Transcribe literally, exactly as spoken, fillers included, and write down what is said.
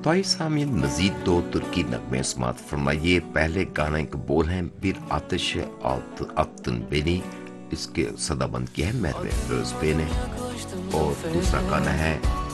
भाई सामीन मजीद दो तुर्की नगमे समात फरमाइए। पहले गाना एक बोल हैं बिर आतिश आतन बेनी, इसके सदाबंद किया है महवे रोज पे ने, और दूसरा गाना है